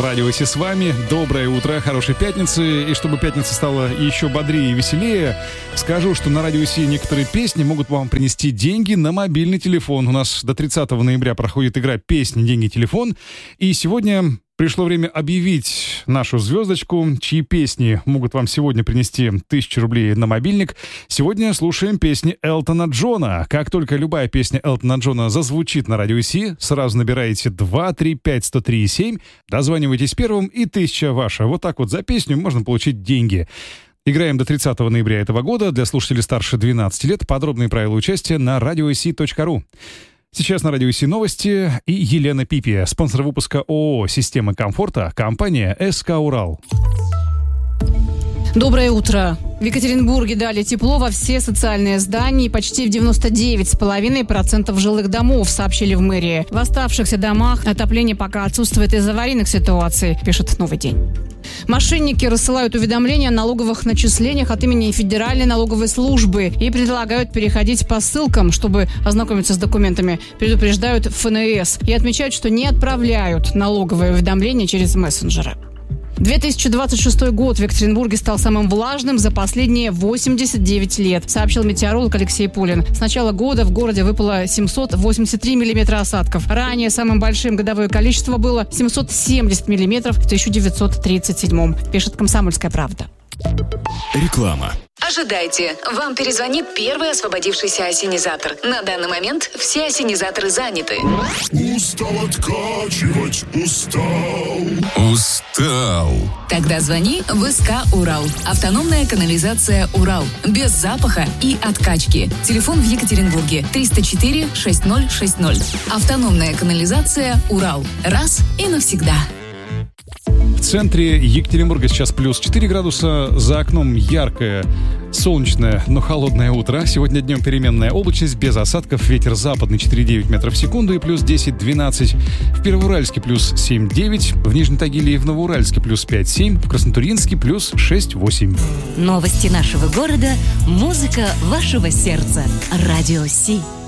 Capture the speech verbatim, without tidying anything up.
Радио Си с вами. Доброе утро, хорошей пятницы. И чтобы пятница стала еще бодрее и веселее, скажу, что на Радио Си некоторые песни могут вам принести деньги на мобильный телефон. У нас до тридцатого ноября проходит игра «Песни, деньги, телефон». И сегодня пришло время объявить нашу звездочку, чьи песни могут вам сегодня принести тысячу рублей на мобильник. Сегодня слушаем песни Элтона Джона. Как только любая песня Элтона Джона зазвучит на Радио Си, сразу набираете два три пять сто три семь, дозваниваетесь первым, и тысяча ваша. Вот так вот за песню можно получить деньги. Играем до тридцатого ноября этого года. Для слушателей старше двенадцати лет подробные правила участия на радиоси точка ру. Сейчас на Радио Си новости и Елена Пипи, спонсор выпуска ООО «Системы комфорта», компания СК «Урал». Доброе утро. В Екатеринбурге дали тепло во все социальные здания и почти в девяносто девять целых пять десятых процента жилых домов, сообщили в мэрии. В оставшихся домах отопление пока отсутствует из-за аварийных ситуаций, пишет «Новый день». Мошенники рассылают уведомления о налоговых начислениях от имени Федеральной налоговой службы и предлагают переходить по ссылкам, чтобы ознакомиться с документами. Предупреждают эф эн эс и отмечают, что не отправляют налоговые уведомления через мессенджеры. две тысячи двадцать шестой год в Екатеринбурге стал самым влажным за последние восемьдесят девять лет, сообщил метеоролог Алексей Пулин. С начала года в городе выпало семьсот восемьдесят три миллиметра осадков. Ранее самым большим годовое количество было семьсот семьдесят миллиметров в тысяча девятьсот тридцать седьмом, пишет «Комсомольская правда». Реклама. Ожидайте, вам перезвонит первый освободившийся осенизатор. На данный момент все осенизаторы заняты. Устал откачивать, устал. Устал. Тогда звони в СК «Урал». Автономная канализация «Урал». Без запаха и откачки. Телефон в Екатеринбурге триста четыре шесть ноль шесть ноль. Автономная канализация «Урал». Раз и навсегда. В центре Екатеринбурга сейчас плюс четыре градуса, за окном яркое, солнечное, но холодное утро. Сегодня днем переменная облачность, без осадков, ветер западный четыре девять метров в секунду и плюс десять двенадцать. В Первоуральске плюс семь девять, в Нижнем Тагиле и в Новоуральске плюс пять семь, в Краснотурьинске плюс шесть восемь. Новости нашего города, музыка вашего сердца. Радио Си.